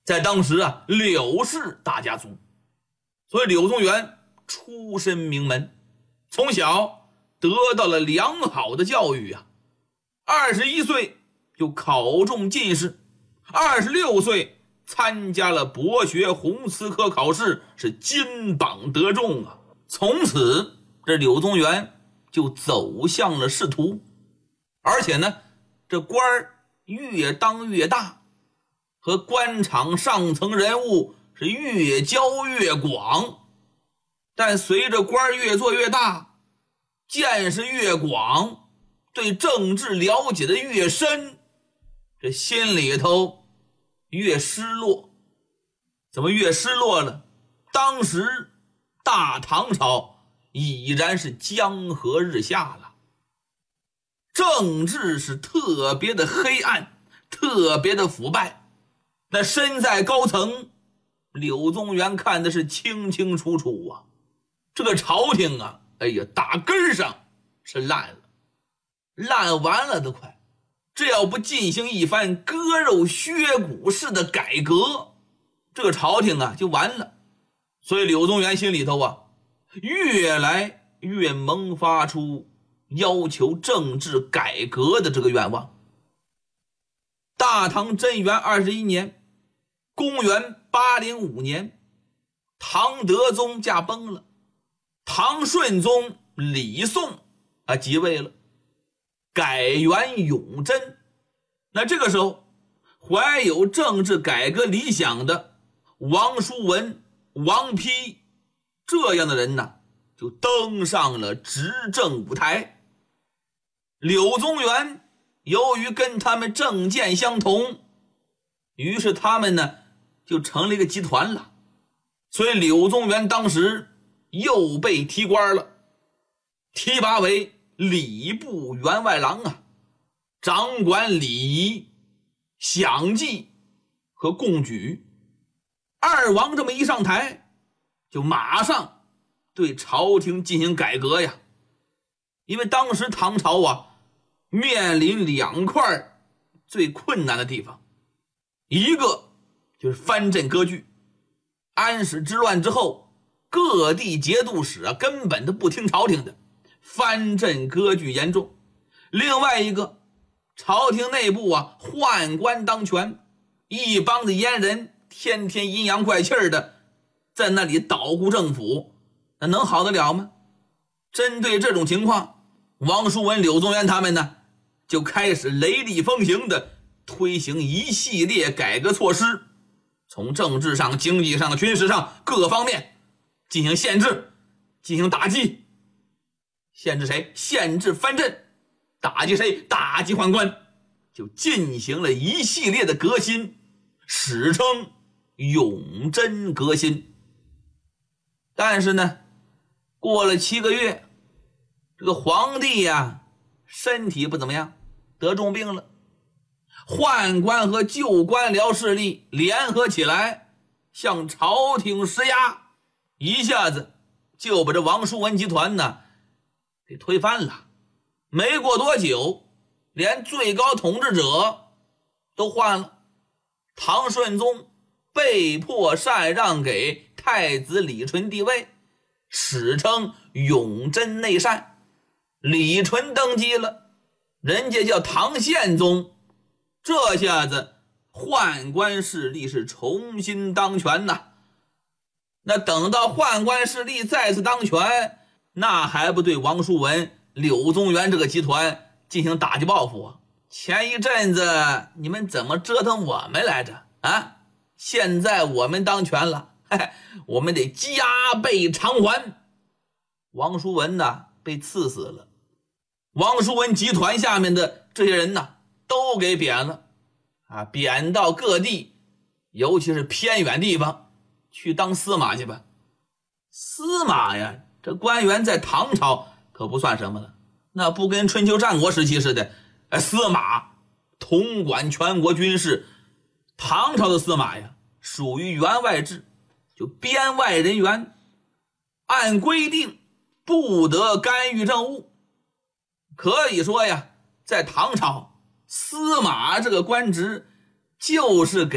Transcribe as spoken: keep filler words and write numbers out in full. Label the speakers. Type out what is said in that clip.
Speaker 1: 在当时啊，柳氏大家族，所以柳宗元出身名门，从小得到了良好的教育啊。二十一岁就考中进士，二十六岁参加了博学红词科考试，是金榜得中啊。从此这柳宗元就走向了仕途，而且呢，这官儿越当越大，和官场上层人物是越交越广。但随着官儿越做越大，见识越广，对政治了解的越深，这心里头越失落。怎么越失落了？当时大唐朝已然是江河日下了，政治是特别的黑暗，特别的腐败。那身在高层，柳宗元看的是清清楚楚啊。这个朝廷啊，哎呀，打根上是烂了，烂完了的快。这要不进行一番割肉削骨式的改革，这个朝廷啊就完了。所以柳宗元心里头啊，越来越萌发出要求政治改革的这个愿望。大唐贞元二十一年，公元八零五年，唐德宗驾崩了，唐顺宗李诵啊即位了，改元永贞。那这个时候，怀有政治改革理想的王叔文、王丕这样的人呢，就登上了执政舞台。柳宗元由于跟他们政见相同，于是他们呢就成了一个集团了。所以柳宗元当时又被提官了，提拔为礼部员外郎啊，掌管礼仪、享祭和贡举。二王这么一上台，就马上对朝廷进行改革呀。因为当时唐朝啊面临两块最困难的地方，一个就是藩镇割据。安史之乱之后，各地节度使啊根本都不听朝廷的，藩镇割据严重。另外一个，朝廷内部啊宦官当权，一帮子阉人天天阴阳怪气的在那里捣鼓政府，那能好得了吗？针对这种情况，王叔文、柳宗元他们呢就开始雷厉风行的推行一系列改革措施，从政治上、经济上、军事上各方面进行限制，进行打击。限制谁？限制藩镇。打击谁？打击宦官。就进行了一系列的革新，史称永贞革新。但是呢，过了七个月，这个皇帝呀身体不怎么样，得重病了。宦官和旧官僚势力联合起来向朝廷施压，一下子就把这王叔文集团呢给推翻了。没过多久，连最高统治者都换了。唐顺宗被迫禅让给太子李纯帝位，史称永贞内禅。李纯登基了，人家叫唐宪宗。这下子宦官势力是重新当权呐。那等到宦官势力再次当权，那还不对王叔文、柳宗元这个集团进行打击报复啊？前一阵子你们怎么折腾我们来着啊？现在我们当权了，嘿嘿，我们得加倍偿还。王叔文呢被赐死了，王叔文集团下面的这些人呢都给贬了啊，贬到各地，尤其是偏远地方去当司马去吧。司马呀，这官员在唐朝可不算什么了，那不跟春秋战国时期似的，司马统管全国军事。唐朝的司马呀属于员外制，就编外人员，按规定不得干预政务。可以说呀，在唐朝司马这个官职就是给